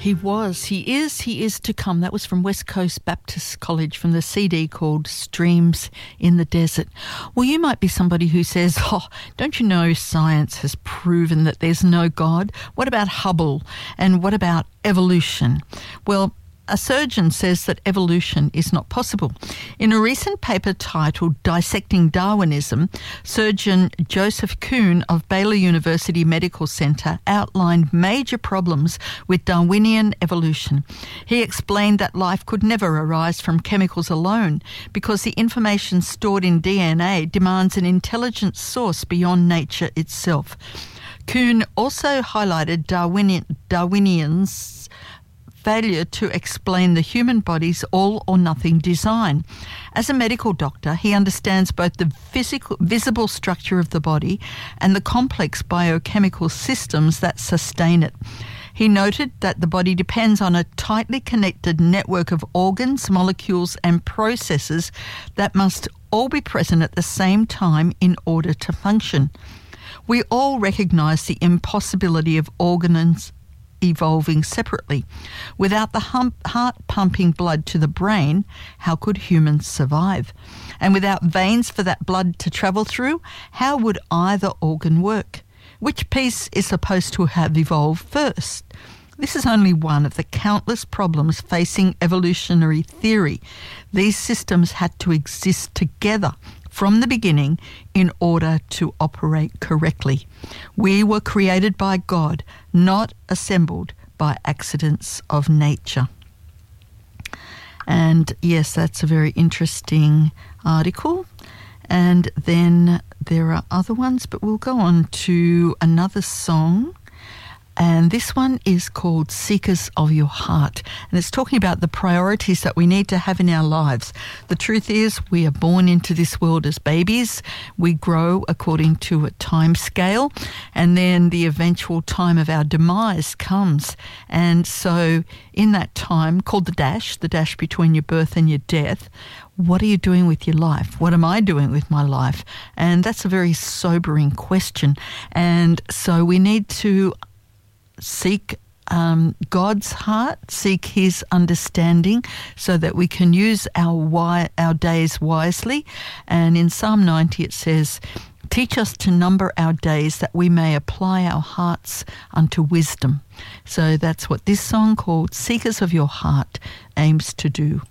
He was, he is to come. That was from West Coast Baptist College from the CD called Streams in the Desert. Well, you might be somebody who says, oh, don't you know science has proven that there's no God? What about Hubble? And what about evolution? Well, a surgeon says that evolution is not possible. In a recent paper titled Dissecting Darwinism, surgeon Joseph Kuhn of Baylor University Medical Center outlined major problems with Darwinian evolution. He explained that life could never arise from chemicals alone because the information stored in DNA demands an intelligent source beyond nature itself. Kuhn also highlighted Darwinians' failure to explain the human body's all-or-nothing design. As a medical doctor, he understands both the visible structure of the body and the complex biochemical systems that sustain it. He noted that the body depends on a tightly connected network of organs, molecules, and processes that must all be present at the same time in order to function. We all recognize the impossibility of organs evolving separately. Without the heart pumping blood to the brain, how could humans survive? And without veins for that blood to travel through, how would either organ work? Which piece is supposed to have evolved first? This is only one of the countless problems facing evolutionary theory. These systems had to exist together from the beginning in order to operate correctly. We were created by God, not assembled by accidents of nature. And yes, that's a very interesting article. And then there are other ones, but we'll go on to another song. And this one is called Seekers of Your Heart. And it's talking about the priorities that we need to have in our lives. The truth is, we are born into this world as babies. We grow according to a time scale. And then the eventual time of our demise comes. And so in that time, called the dash between your birth and your death, what are you doing with your life? What am I doing with my life? And that's a very sobering question. And so we need to seek God's heart, seek His understanding so that we can use our days wisely. And in Psalm 90 it says, teach us to number our days that we may apply our hearts unto wisdom. So that's what this song called Seekers of Your Heart aims to do.